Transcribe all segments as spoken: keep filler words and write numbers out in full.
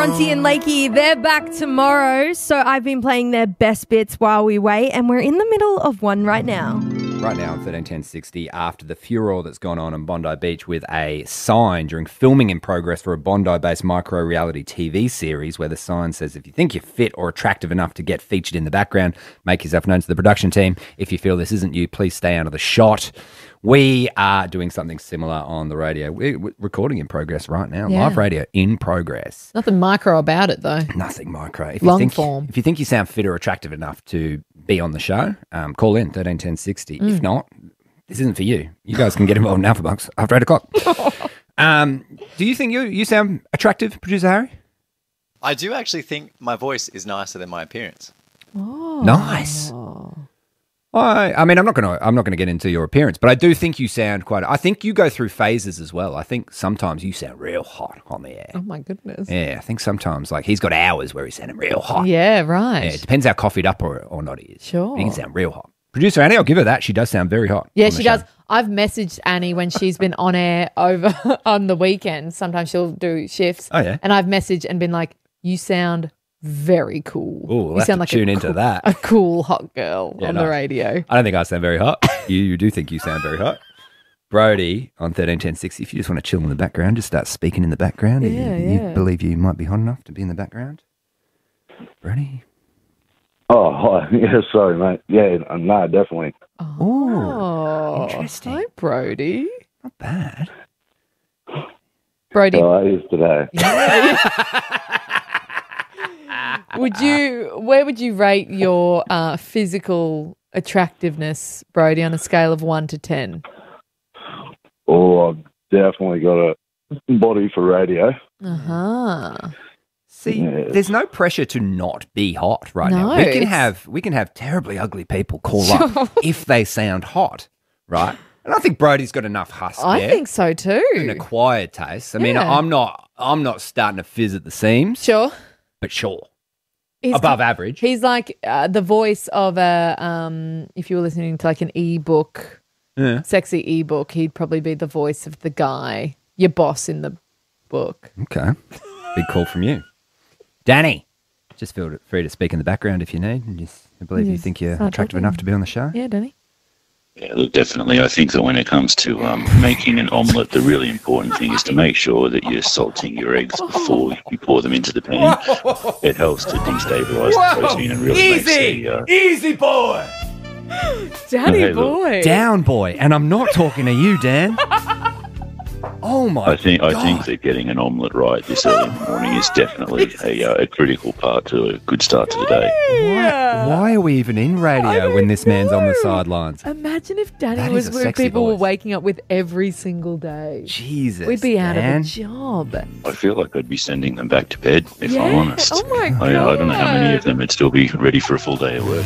Bronte and Lakey, they're back tomorrow. So I've been playing their best bits while we wait, and we're in the middle of one right now. Right now on thirteen ten sixty, after the furore that's gone on in Bondi Beach with a sign during filming in progress for a Bondi-based micro-reality T V series where the sign says, if you think you're fit or attractive enough to get featured in the background, make yourself known to the production team. If you feel this isn't you, please stay out of the shot. We are doing something similar on the radio. We're recording in progress right now. Yeah. Live radio in progress. Nothing micro about it, though. Nothing micro. If Long you think, form. If you think you sound fit or attractive enough to be on the show, um, call in thirteen ten sixty. Mm. If not, this isn't for you. You guys can get involved in Alpha Bucks after eight o'clock. um, do you think you you sound attractive, Producer Harry? I do actually think my voice is nicer than my appearance. Oh. Nice. I, I mean, I'm not gonna I'm not gonna get into your appearance, but I do think you sound quite. I think you go through phases as well. I think sometimes you sound real hot on the air. Oh, my goodness. Yeah, I think sometimes like he's got hours where he's sounding real hot. Yeah, right. Yeah, it depends how coffeeed up or, or not he is. Sure. He can sound real hot. Producer Annie, I'll give her that. She does sound very hot. Yeah, on the she show. does. I've messaged Annie when she's been on air over on the weekend. Sometimes she'll do shifts. Oh, yeah. And I've messaged and been like, you sound very cool. Ooh, we'll you have sound to like tune a into cool, that. A cool hot girl Yeah, on nice. the radio. I don't think I sound very hot. you, you do think you sound very hot. Brody on thirteen ten sixty, if you just want to chill in the background, just start speaking in the background. Yeah, you, you yeah. believe you might be hot enough to be in the background? Brody? Oh, hi. Yeah, sorry, mate. Yeah, no, definitely. Oh, interesting. Hi, Brody. Not bad. Brody, Oh, it is today. would you? Where would you rate your uh, physical attractiveness, Brody, on a scale of one to ten? Oh, I've definitely got a body for radio. Uh huh. See, Yeah. there's no pressure to not be hot right now. No, We can it's- have we can have terribly ugly people call up if they sound hot, right? And I think Brody's got enough husk I there. think so too. An acquired taste. I mean, Yeah. I'm not I'm not starting to fizz at the seams, Sure. but sure. He's Above average. He's like uh, the voice of a, um, if you were listening to like an e-book, Yeah. sexy e-book, he'd probably be the voice of the guy, your boss in the book. Okay. Big call from you. Danny, just feel free to speak in the background if you need. And just I believe you Yes, think you're start attractive talking. enough to be on the show. Yeah, Danny. Yeah, look, definitely. I think that when it comes to um, making an omelette, the really important thing is to make sure that you're salting your eggs before you pour them into the pan. It helps to destabilise the protein and really makes the... Uh, Easy boy! Danny hey, look. boy. Down boy. And I'm not talking to you, Dan. Oh my I think I God. think that getting an omelette right this early in the morning is definitely a, uh, a critical part to a good start to the day. Why, why are we even in radio when this man's on the know. sidelines? Imagine if Danny That was is a where sexy people were voice. waking up with every single day. Jesus. We'd be out Dan. of a job. I feel like I'd be sending them back to bed, if Yeah. I'm honest. Oh my I, I don't know how many of God. them would still be ready for a full day of work.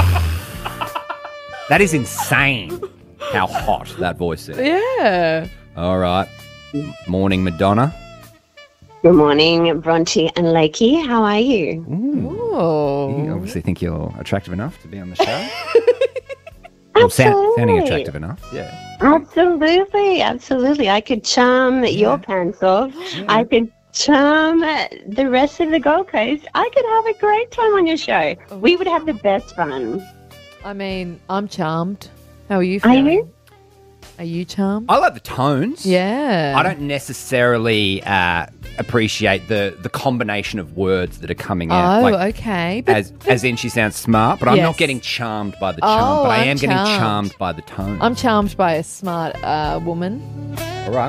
That is insane how hot that voice is. Yeah. All right. Morning, Madonna. Good morning, Bronte and Lakey. How are you? Ooh. Oh. You obviously think you're attractive enough to be on the show. Well, sound, sounding attractive enough, yeah. Absolutely, absolutely. I could charm your pants off. I could charm the rest of the Gold Coast. I could have a great time on your show. We would have the best fun. I mean, I'm charmed. How are you Are feeling? you? Are you charmed? I like the tones. Yeah. I don't necessarily uh, appreciate the, the combination of words that are coming out. Oh, like, okay. But as as in she sounds smart, but I'm not Yes. getting charmed by the charm. Oh, but I I'm am getting charmed. charmed by the tone. I'm charmed by a smart uh, woman. All right.